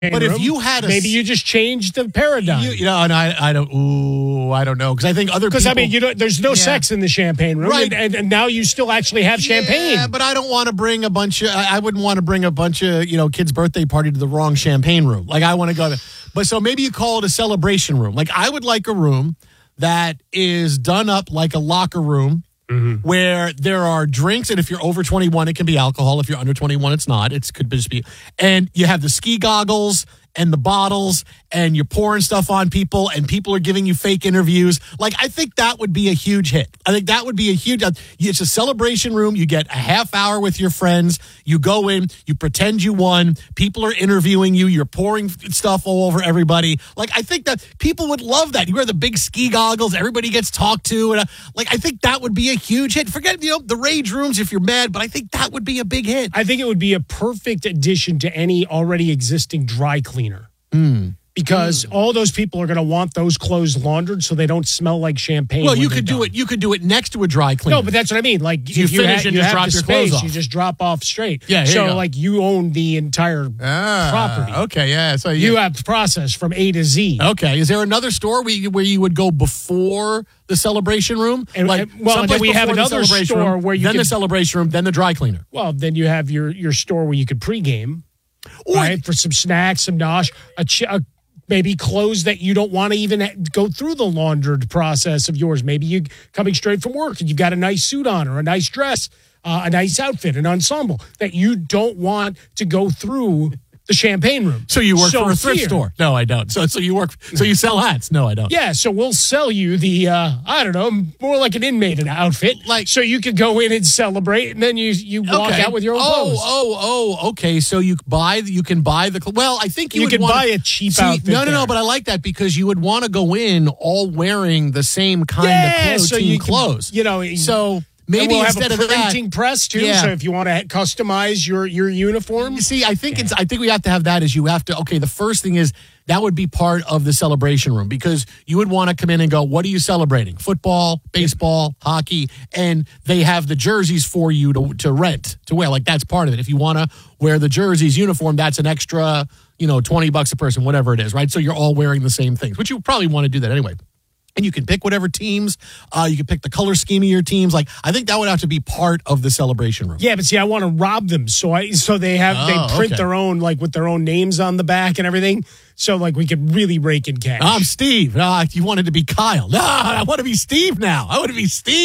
But room. if you had maybe you just changed the paradigm. And I don't know, because I think other people. Because there's no sex in the champagne room, right? And now you still actually have champagne. Yeah, but I don't want to bring a bunch of. I wouldn't want to bring a bunch of kids' birthday party to the wrong champagne room. Like I want to go to, but so maybe you call it a celebration room. Like I would like a room that is done up like a locker room. Mm-hmm. Where there are drinks, and if you're over 21, it can be alcohol. If you're under 21, it's not. It could just be. And you have the ski goggles and the bottles, and you're pouring stuff on people, and people are giving you fake interviews. Like, I think that would be a huge hit. I think that would be a huge. It's a celebration room. You get a half hour with your friends. You go in, you pretend you won. People are interviewing you. You're pouring stuff all over everybody. Like, I think that people would love that. You wear the big ski goggles. Everybody gets talked to. And I think that would be a huge hit. Forget, the rage rooms if you're mad, but I think that would be a big hit. I think it would be a perfect addition to any already existing dry cleaner. Because all those people are going to want those clothes laundered so they don't smell like champagne. Well, you could do it. You could do it next to a dry cleaner. No, but that's what I mean. Like you finish and just drop your clothes off. You just drop off straight. Yeah. So like you own the entire property. Okay. Yeah. So you have the process from A to Z. Okay. Is there another store where you would go before the celebration room? And then we have another store where you then the celebration room, then the dry cleaner. Well, then you have your store where you could pregame. Right, for some snacks, some nosh, maybe clothes that you don't want to even go through the laundered process of yours. Maybe you coming straight from work and you've got a nice suit on or a nice dress, a nice outfit, an ensemble that you don't want to go through the champagne room. So you work for a thrift store? No, I don't. So you sell hats? No, I don't. Yeah, so we'll sell you the I don't know, more like an inmate outfit, so you could go in and celebrate, and then you walk out with your own clothes. Okay. So you can buy the. Well, I think you can buy a cheap outfit. No, but I like that because you would want to go in all wearing the same kind of clothes. So. Maybe we'll instead have a of that, printing press too. Yeah. So if you want to customize your uniform, see, I think we have to have that. Is you have to. Okay, the first thing is that would be part of the celebration room because you would want to come in and go, what are you celebrating? Football, baseball, hockey, and they have the jerseys for you to rent to wear. Like that's part of it. If you want to wear the jerseys uniform, that's an extra, $20 a person, whatever it is, right? So you're all wearing the same things, which you probably want to do that anyway. And you can pick whatever teams. You can pick the color scheme of your teams. Like I think that would have to be part of the celebration room. Yeah, but see, I want to rob them, so they print their own with their own names on the back and everything. So like we could really rake in cash. I'm Steve. You wanted to be Kyle. No, I want to be Steve now. I want to be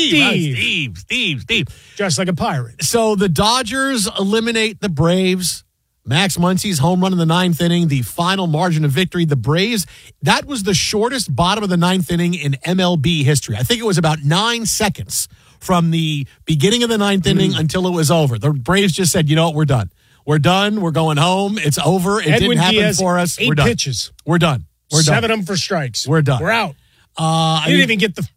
Steve. Steve. Just like a pirate. So the Dodgers eliminate the Braves. Max Muncy's home run in the ninth inning, the final margin of victory. The Braves, that was the shortest bottom of the ninth inning in MLB history. I think it was about 9 seconds from the beginning of the ninth inning until it was over. The Braves just said, we're done. We're done. We're going home. It's over. It didn't happen for us. 8 pitches. We're done. 7 of them for strikes. We're done. We're out. You didn't even get the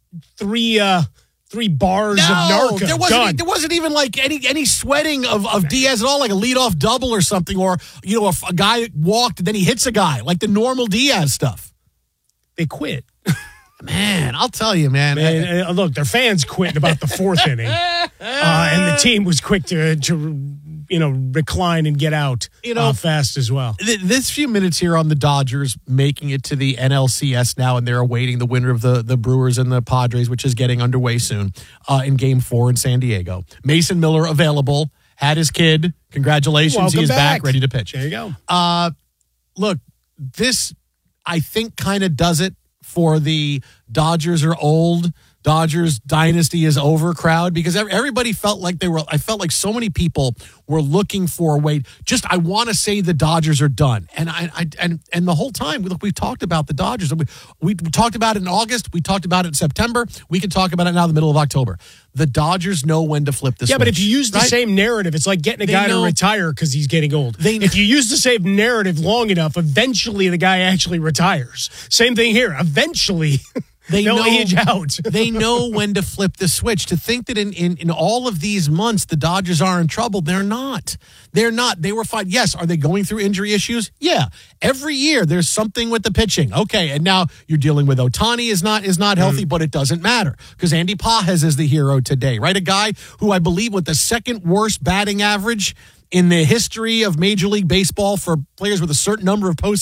three bars of Narco. There wasn't even like any sweating of Diaz at all, like a leadoff double or something, or a guy walked and then he hits a guy, like the normal Diaz stuff. They quit. Man, I'll tell you, man. Look, their fans quit about the fourth inning, and the team was quick to recline and get out fast as well. This few minutes here on the Dodgers making it to the NLCS now, and they're awaiting the winner of the Brewers and the Padres, which is getting underway soon in Game 4 in San Diego. Mason Miller available, had his kid. Congratulations. Welcome he is back. ready to pitch. There you go. Look, this, I think, kind of does it for the Dodgers are old, Dodgers dynasty is over crowd, because everybody felt like I felt like so many people were looking for a way. I want to say the Dodgers are done. And and the whole time we've talked about the Dodgers. We talked about it in August. We talked about it in September. We can talk about it now in the middle of October. The Dodgers know when to flip this. Yeah, but if you use the same narrative, it's like getting a guy to retire because he's getting old. If you use the same narrative long enough, eventually the guy actually retires. Same thing here. Eventually They'll age out. They know when to flip the switch. To think that in all of these months the Dodgers are in trouble, they're not. They're not. They were fine. Yes, are they going through injury issues? Yeah. Every year there's something with the pitching. Okay, and now you're dealing with Ohtani is not healthy, but it doesn't matter because Andy Pages is the hero today, right? A guy who I believe with the second worst batting average in the history of Major League Baseball for players with a certain number of postseason